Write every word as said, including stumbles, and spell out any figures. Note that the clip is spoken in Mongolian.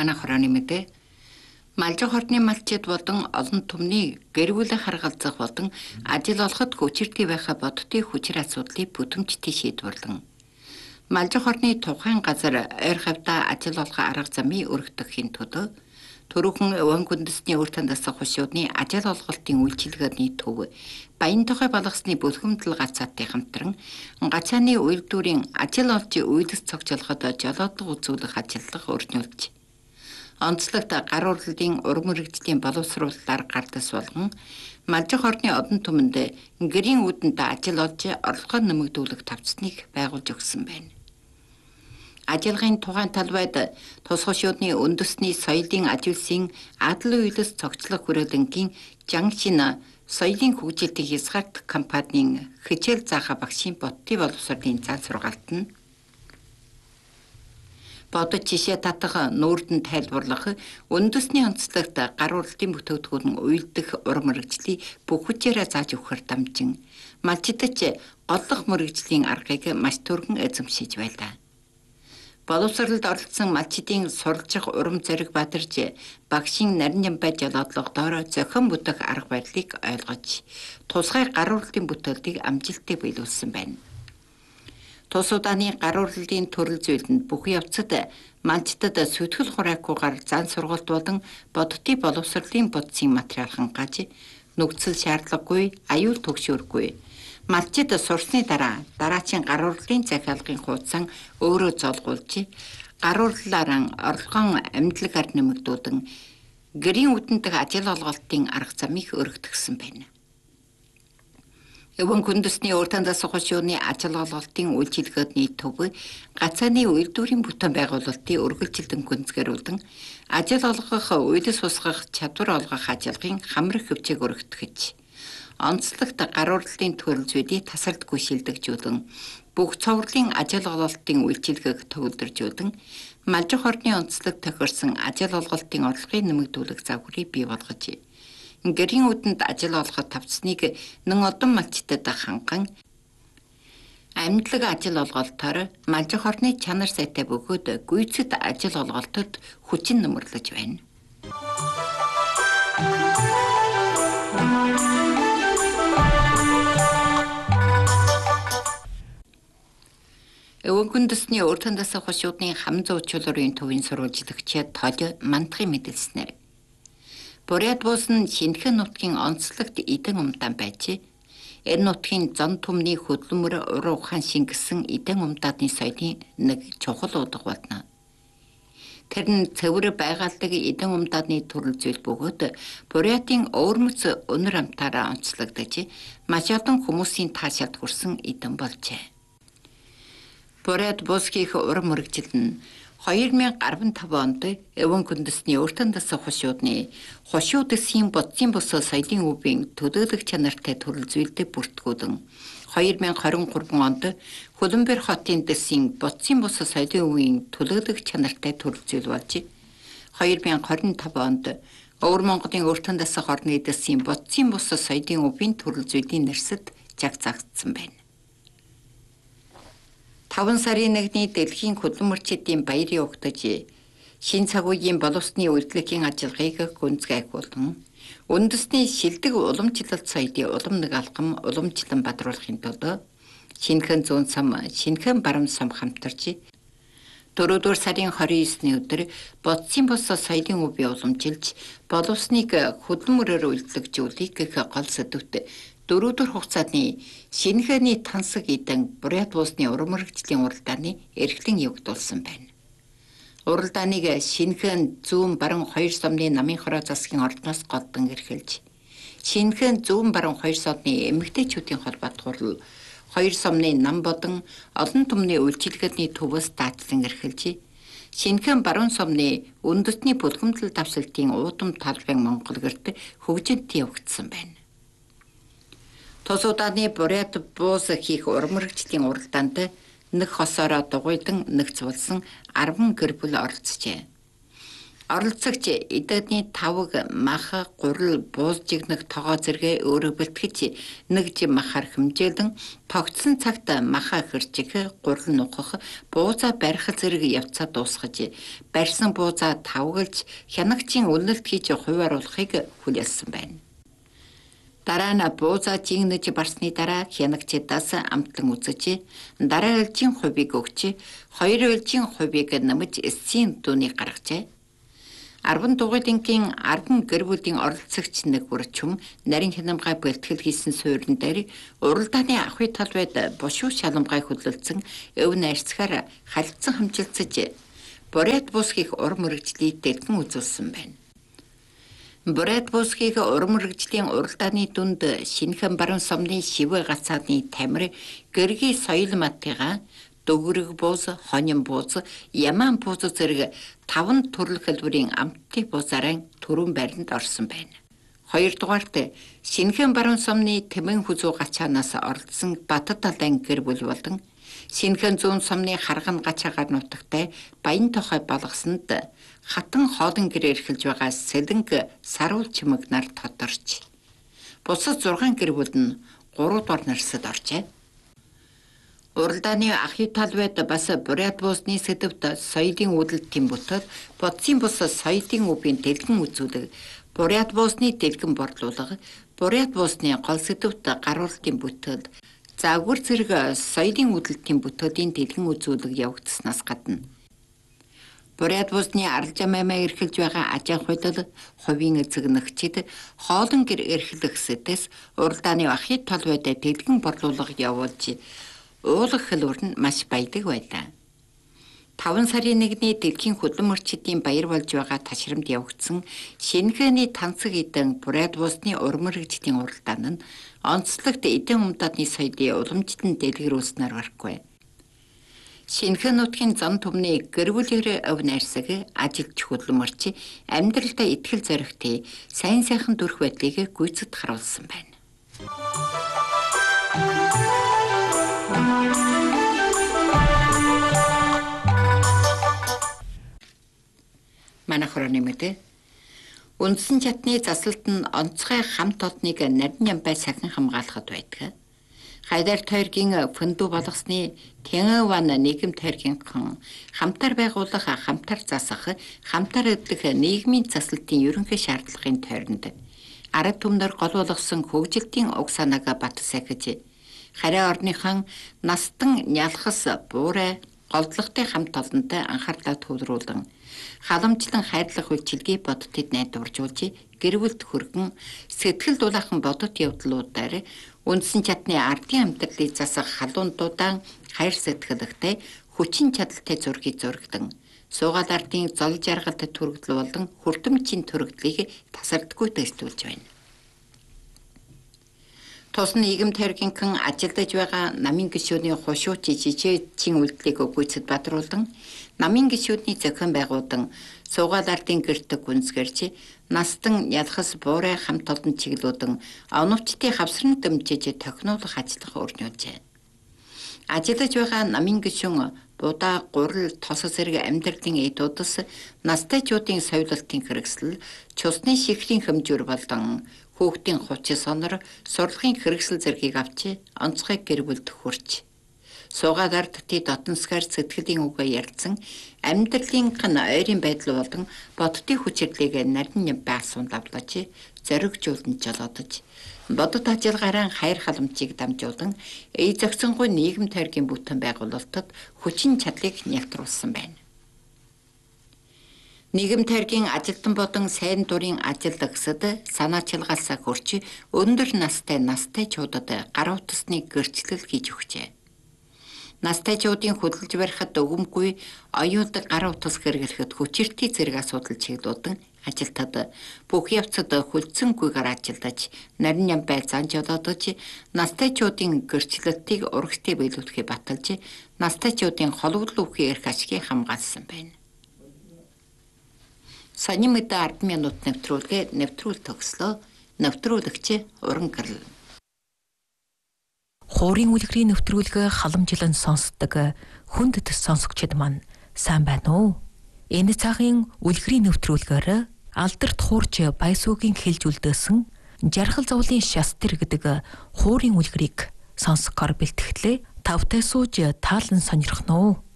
манай хорооны мэдээ малжиг хорны малчид болон олон түмний гэр бүлийн харгалзах болон ажил олоход хүчиртэй байхаа бодтыг хүчир асуудлыг бүтэмжтэй шийдвэрлэн малжиг хорны тухайн газар ойр хавьда ажил олох арга замыг өргөдөхийн төлөө Төрөөхөн Өвөн гүндэсний өөртөө дасах хушуудны ажил олголтын үйлчилгээний төв Баян тухай балгасны бүлгэмдэл гацаатын хамтран гацааны үйлдвэрийн ажил олж үйлс цогцолоход жолоодлого үзүүлэх ажиллах өрнүүлж онцлогт гар урлалын урам мэрэгжлийн боловсруулалтаар гардас болгон малжиг хорны одон түмэнд гэрийн үүдэнд ажил олж орлогоо нэмэгдүүлэх тавцныг байгуулж өгсөн байна. Ажиллагааны тухайн талбайд тус хушуудны үндэсний соёлын ажилсын адал үйлс цогцлох хүрээлэнгийн Жангшин соёлын хөгжилтийн хязгаарт компанийн хичээл заахаа багшийн бодтын боловсролын зал сургаалт нь бодож жишээ татах нүүрдэн тайлбарлах үндэсний онцлогт гар урлалын бүтээгдэхүүн уйлдах урам мэрэгжлийг бүх хүчээрээ зааж өгөхөр дамжин малчидч голлох мэрэгжлийн аргыг маш түргэн эзэмшиж байлаа. Боловсролд оролцсон малчидын суралцах урам зориг бадарч багшийн нарийн байж жолоодлогодоор зохион бүтэх арга барилыг ойлгож тусгай гар урлалын бүтээлийг амжилттай биелүүлсэн байна. Тус удааны гар урлалын төрөл зүйлэнд бүх явцад малчдад сүтгэл хураакгүйгээр зан сургалт болон бодтын боловсролын бодисын материал хангаж нөхцөл шаардлагагүй аюул төгшөөргүй малчид сурсны дараа дараачийн гар урлалын захиалгын хуудсан өөрөө золгуулж гар урлалаараа орлогон амьдлаар нэмэгдүүлэн гэрийн үүдэнд ажил олголтын арга замыг өргөдгсөн байна. Өвөн гүндэсний өөртөө дасах хушууны ажил олголтын үйлчилгээний төв гацааны үйлдвэрийн бүтээн байгуулалтын үргэлжилтэн гүнзгэрүүлэн ажил олгох үйлс усгах чадвар олгох ажиллагын хамрах хөвчийг өргөдгөж онцлогт гар урлалын төрөл зүйлийг тасалдгүй шилдэгжүүлэн бүх цоврулийн ажил олголтын үйлчилгээг төвлөржүүлэн малжиг хорны онцлог тохирсон ажил олголтын орлогыг нэмэгдүүлэх загварыг бий болгож гэрийн үүдэнд ажил олоход тавцсныг нэн одон малчдад ханган амьдлаг ажил олголтоор малжиг хорны чанар сайтай бөгөөд гүйцэд ажил олголтод хүчин нэмэрлэж байна. Өвөн гүндэсний өөртөө дасах хушуудны хам зуучулрын төвийн сурвалжлагч Толь мандахын мэдээлснээр Бурят бус нь шинэхэн нутгийн онцлогт эдэн умдаан байж энэ нутгийн зон түмний хөдөлмөр уруу ухаан шингэсэн эдэн умдааны соёлын нэг чухал удаг болно. Тэр нь цэвэр байгальдаг эдэн умдааны төрөл зүйл бөгөөд Буриатын өвөрмөц өнөр амтаараа онцлогдож маш олон хүмүүсийн таашаалд хүрсэн эдэн болжээ. Бурят бусгийнх урам мэрэгжил нь хоёр мянга арван таван онд Өвөн гүндэсний өөртөө дасах хушуудны хушууд эсийн бодсын бус соёлын өвийн төлөөлөх чанартай төрөл зүйлдэд бүртгүүлэн хоёр мянга хорин гурван онд Хөлбөмбөр хотын дэсийн бодсын бус соёлын өвийн төлөөлөх чанартай төрөл зүйл болж хоёр мянга хорин таван онд Өвөр Монголын өөртөө дасах орны дэсийн бодсын бус соёлын өвийн төрөл зүйлийн нэрсэд жагцаагдсан байна. Таван сарын нэгний дэлхийн хөдөлмөрчдийн баярын угтаж шин цаг үеийн боловсны үйлдвэрлэлийн ажиллагааг гүнзгийх болон үндэсний шилдэг уламжлалт соёлын улам нэг алхам уламжлан бадруулахын тулд шинэхэн зүүн сам шинэхэн баруун сам хамтарч дөрөвдүгээр сарын хорин есний өдөр бодсын бус соёлын өвөө уламжилж боловсныг хөдөлмөрөөр үйлдвэрлэжүүлэх гэх гол сэдвт дөрөвдүгээр хугацааны шинэхэний тансаг эдэн Бурят улсны урам мэрэгжлийн уралдааны эрхлэн явагдуулсан байна. Уралдааныг шинэхэн зүүн баруун хоёр сумны намын хороо засгийн ордноос голдон эрхэлж шинэхэн зүүн баруун хоёр сумны эмэгтэйчүүдийн холбоот хурал хоёр сумны нам болон олон түмний үйлчилгээний төвөөс даадлан эрхэлж шинэхэн баруун сумны үндэсний бүлгэмдэл давсалтын уудам талбайн Монгол гэрт хөгжинт явагдсан байна. Тус удааны Бурят бус хийх урам мэрэгжлийн уралдаанд нэг хосоороо дугуйдан нэгцүүлсэн арван гэр бүл оролцжээ. Оролцогч эдний тавг мах гурал буузжигнах тогоо зэрэг өөрө бэлтгэж нэгж махаар хэмжээлэн тогтсон цагт маха хэржих гурал нухах буузаа барих зэрэг явцаа дуусгаж барьсан буузаа тавгалж хянагчийн үнэлт хийж хувааруулахыг хүлээлсэн байна. Дараа нь буузаа жигнэж барсны дараа хянагчдаас амтлан үзэж дараа ээлжийн хувийг өгч хоёр ээлжийн хувийг нэмж эсийн дууны гаргажээ. Арван дугуйлангийн арван гэр бүлийн оролцогч нэг бүрчүм нарийн хянамгай бэлтгэл хийсэн суурин дээр уралдааны ахуй талбайд бушуу шаламгай хөдлөлцөн өв найрцгаар халдсан хамжилцаж Бурят бусхийг урам мөрөгжлийг дэлгэн үзүүлсэн байна. Бурят бусхийг урам мөрөгжлийн уралдааны дунд Шинхэн баруун сумны шивэ гацааны тамир гэргийн соёл матыга дөгрөг бууз, хонин бууз, ямаан бууз зэрэг таван төрөл хэлбэрийн амтны буузаараа түрүүн байранд орсон байна. Хоёрдугаарт Шинхэн баруун сумны Тэмэн хүзүү гачаанаас оролцсон Бат талын гэр бүл болон Шинхэн зүүн сумны Харган гачаагаар нутагтай Баян тохой болгосонд хатан хоолн гэр эрхэлж байгаа Сэлэнг саруул чимэг нар тодорч. Бусад зургаан гэр бүл нь гурав дахь нарсад оржээ. Уралдааны ахуй талбайд бас Бурят буусны сэдвт соёлын үүдэлтийн бүтээл, бодсын бус соёлын өвийн дэлгэн үзүүлэг, Бурят буусны дэлгэн борлуулга, Бурят буусны гол сэдвт гаруултын бүтээл, загвар зэрэг соёлын үүдэлтийн бүтээлийн дэлгэн үзүүлэг явагдсанаас гадна Бурят буусны аралжамаймаа эрхэлж байгаа ажаа худал, хувийн эзэг нэгчид хоолн гэр эрхлэх сэдэс уралдааны ахуй талбайд дэлгэн борлуулга явуулж уулах хэлбэр нь маш баядаг байлаа. Таван сарын нэгний дэлхийн хөдлөн мөрчидийн баяр болж байгаа ташрамд явагдсан Шинхэний тансаг эдэн Бурят буусны урам мөрөгжлийн уралдаан нь онцлогт эдэн умдаадны соёлын уламжлалт дэлгэрүүлснээр барахгүй. Шинхэн нутгийн зам түмний гэр бүлээр өв найрсаг ажилч хөдлөн мөрч амьдралдаа итгэл зоригтой сайн сайхан дүрх байдлыг гүйцэд харуулсан байна. Манайхраны мэдээ үндсэн чатны заслалт нь онцгой хамт олныг нарийн ямбай сахин хамгаалахад байдаг. Хайдар тойргийн фөндүү болгосны Тэнгаван нийгэм тойргийнхан хамтар байгуулах, хамтар засах, хамтар эдлэх нийгмийн заслалтын ерөнхий шаардлагын тойронд ард түмнэр гол болгосон хөгжилтийн уг санааг бат сахиж хараа орныхан настан нялхас буурай голдлогтой хамт олонтой анхаарлаа төвлөрүүлэн халамжлан хайрлах үйлчилгээ бодтод найдваржуулж гэр бүлд хөргөн сэтгэл дулаахан бодот явдлуудаар үндсэн чатны ардын амьдралыг засах халуундуудаан хайр сэтгэлтэй хүчин чадалтай зургийг зурагдан суугаад ардын зол жаргалд түрэгдэл болон хүрдэмжийн түрэгдлийг тасардаггүй дэвтүүлж байна. Тус нийгэм тойргийнхан ажилдаж байгаа намын гишүүний хушууч жижигчийн үйлдэлийг гүйцэд бадруулан намын гишүүдний зохион байгуулан суугаад ардын гэрт гүнзгэрч настан ялхас буурай хамт олон чиглүүлэн оновчтын хавсран дэмжиж тохинуулах ажиллах өрнүүлжээ. Ажилдаж байгаа намын гишүүн будаа гурал тос зэрэг амьдралын эдүүдс настайчуудын соёлолтын хэрэгсэл чусны шихрийн хэмжүүр болон хүүхдийн хувцас сонор сурлагын хэрэгсэл зэргийг авч онцгой гэр бүлд хүрч суугаад ардтын дотносгаар сэтгэлийн үгээ ярьсан амьдралын ган ойрын байдал болон бодтын хүчирлийг нарийн байсуун давлаж зоригжуулан жолоодож бодот ажиллагаараа хайр халамжийг дамжуулан эй зохицонгүй нийгэм тойргийн бүтэн байгуулалтад хүчин чадлыг нялтруулсан байна. Нийгэм тойргийн ажилтан болон сайн дурын ажилтгсад санаачилгаалс хөрч өндөр настай настайчуудад гар утасны гэрчлэл хийж өгчээ. Настайчуудын хөдөлж барихад өгөмгүй оюутан гар утас хэрэглэхэд хүчирхтий зэрэг асуудал чиглүүлэн ажилтад бүх явцад хүлцэнгүйгээр ажилдаж нарийн ямбай зан жолоодож настайчуудын гэрчлэлтийг урагштай биелүүлэхийг баталж настайчуудын холбогдол өвхийн эрх ашгийг хамгаалсан байна. Санийн мэдээ ард минут нэвтрүүлгээ нэвтрүүл төгслөө. Нэвтрүүлэгч уран гэрэл. Хуурын үлгэрийн нэвтрүүлгээ халамжлан сонсдог хүндэт сонсогчид маань сайн байна уу? Энэ цагийн үлгэрийн нэвтрүүлгээр алдарт хуурч Баясуугийн хэлж үлдээсэн жаргал зовлын шастер гэдэг хуурийн үлгэрийг сонсохоор бэлтгэлээ. Тавтай сууж таалан сонирхно уу?